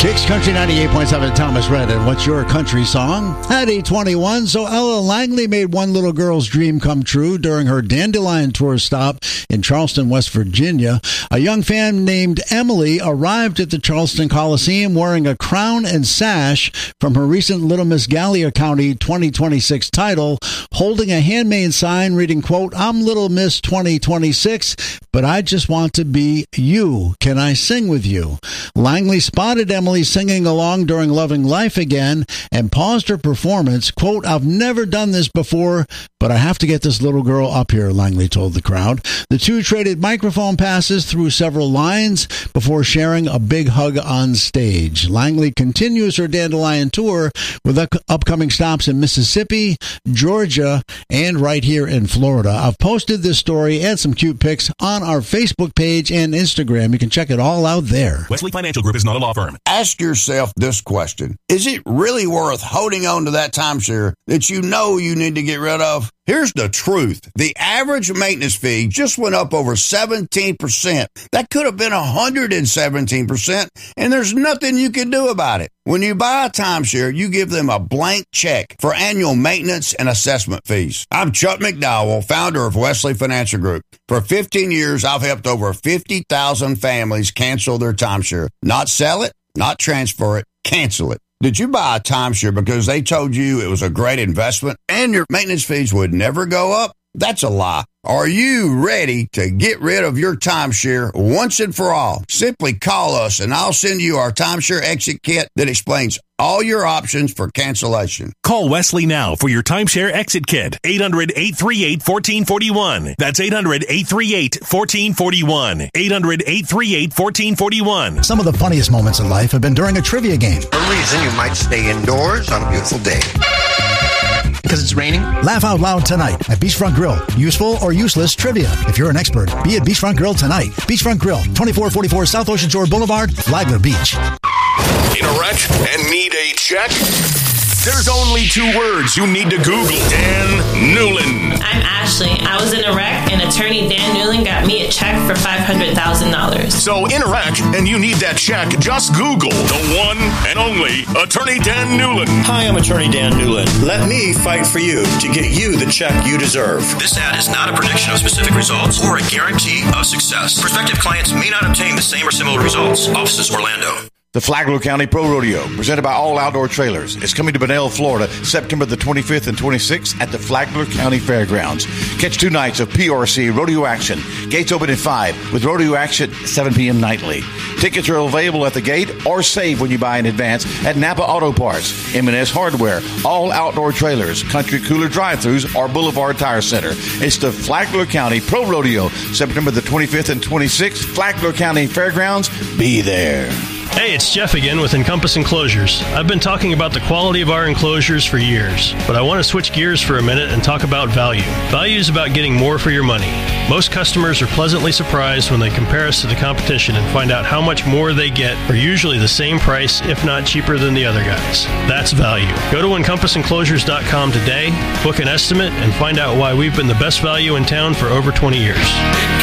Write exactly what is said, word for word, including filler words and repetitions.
Kicks Country ninety-eight point seven, Thomas Redden. What's your country song? At eight twenty-one, so Ella Langley made one little girl's dream come true during her Dandelion Tour stop in Charleston, West Virginia. A young fan named Emily arrived at the Charleston Coliseum wearing a crown and sash from her recent Little Miss Gallia County twenty twenty-six title, holding a handmade sign reading, quote, "I'm Little Miss twenty twenty-six, but I just want to be you. Can I sing with you?" Langley spotted Emily singing along during Loving Life Again and paused her performance. Quote, "I've never done this before, but I have to get this little girl up here," Langley told the crowd. The two traded microphone passes through several lines before sharing a big hug on stage. Langley continues her Dandelion tour with upcoming stops in Mississippi, Georgia, and right here in Florida. I've posted this story and some cute pics on our Facebook page and Instagram. You can check it all out there. Wesley Financial Group is not a law firm. Ask yourself this question. Is it really worth holding on to that timeshare that you know you need to get rid of? Here's the truth. The average maintenance fee just went up over seventeen percent. That could have been one hundred seventeen percent, and there's nothing you can do about it. When you buy a timeshare, you give them a blank check for annual maintenance and assessment fees. I'm Chuck McDowell, founder of Wesley Financial Group. For fifteen years, I've helped over fifty thousand families cancel their timeshare. Not sell it, not transfer it, cancel it. Did you buy a timeshare because they told you it was a great investment and your maintenance fees would never go up? That's a lie. Are you ready to get rid of your timeshare once and for all? Simply call us and I'll send you our timeshare exit kit that explains all your options for cancellation. Call Wesley now for your timeshare exit kit. eight hundred, eight three eight, one four four one. That's eight hundred, eight three eight, one four four one. eight hundred, eight three eight, one four four one. Some of the funniest moments in life have been during a trivia game. For a reason, you might stay indoors on a beautiful day. Because it's raining? Laugh out loud tonight at Beachfront Grill. Useful or useless trivia. If you're an expert, be at Beachfront Grill tonight. Beachfront Grill, twenty-four forty-four South Ocean Shore Boulevard, Flagler Beach. In a wreck and need a check? There's only two words you need to Google. Dan Newland. I'm Ashley. I was in a wreck, and attorney Dan Newland got me a check for five hundred thousand dollars. So in a wreck and you need that check, just Google the one and only attorney Dan Newland. Hi, I'm attorney Dan Newland. Let me fight for you to get you the check you deserve. This ad is not a prediction of specific results or a guarantee of success. Prospective clients may not obtain the same or similar results. Offices Orlando. The Flagler County Pro Rodeo, presented by All Outdoor Trailers, is coming to Bunnell, Florida, September the twenty-fifth and twenty-sixth at the Flagler County Fairgrounds. Catch two nights of P R C rodeo action. Gates open at five, with rodeo action at seven p.m. nightly. Tickets are available at the gate or save when you buy in advance at Napa Auto Parts, M and S Hardware, All Outdoor Trailers, Country Cooler Drive-Thrus, or Boulevard Tire Center. It's the Flagler County Pro Rodeo, September the twenty-fifth and twenty-sixth, Flagler County Fairgrounds. Be there. Hey, it's Jeff again with Encompass Enclosures. I've been talking about the quality of our enclosures for years, but I want to switch gears for a minute and talk about value. Value is about getting more for your money. Most customers are pleasantly surprised when they compare us to the competition and find out how much more they get for usually the same price, if not cheaper than the other guys. That's value. Go to encompass enclosures dot com today, book an estimate, and find out why we've been the best value in town for over twenty years.